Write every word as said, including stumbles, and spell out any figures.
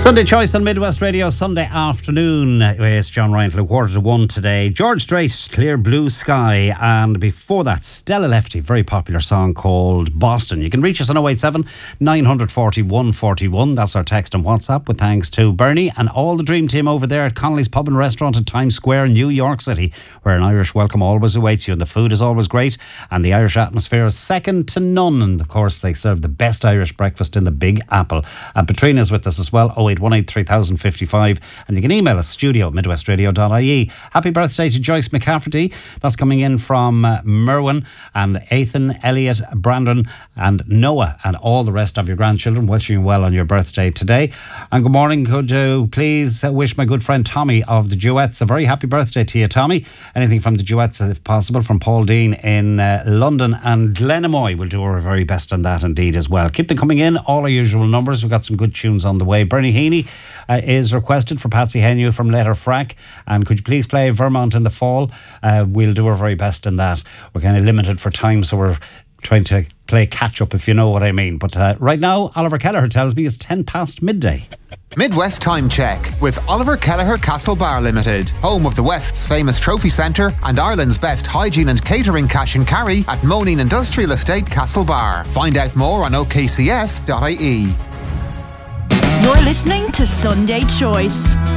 Sunday Choice on Midwest Radio, Sunday afternoon. It's John Ryan till a quarter to one today. George Strait, Clear Blue Sky. And before that, Stella Lefty, very popular song called Boston. You can reach us on oh eight seven, nine four oh, one four one. That's our text and WhatsApp, with thanks to Bernie and all the dream team over there at Connolly's Pub and Restaurant in Times Square, New York City, where an Irish welcome always awaits you, and the food is always great and the Irish atmosphere is second to none. And of course, they serve the best Irish breakfast in the Big Apple. And Patrina's with us as well, oh eight one eight, three thousand fifty-five, and you can email us, studio at midwestradio dot I E. Happy birthday to Joyce McCafferty. That's coming in from uh, Merwin, and Ethan, Elliot, Brandon and Noah and all the rest of your grandchildren. Wishing you well on your birthday today. And good morning. Could you please wish my good friend Tommy of the Duets a very happy birthday to you, Tommy. Anything from the Duets, if possible, from Paul Dean in uh, London, and Glenamoy will do our very best on that indeed as well. Keep them coming in, all our usual numbers. We've got some good tunes on the way. Bernie Heaney uh, is requested for Patsy Henu from Letterfrack, and could you please play Vermont in the Fall? Uh, we'll do our very best in that. We're kind of limited for time, so we're trying to play catch up, if you know what I mean. But uh, right now, Oliver Kelleher tells me it's ten past midday. Midwest Time Check with Oliver Kelleher Castlebar Limited, home of the West's famous trophy centre and Ireland's best hygiene and catering cash and carry at Moneen Industrial Estate, Castlebar. Find out more on O K C S dot I E. You're listening to Sunday Choice.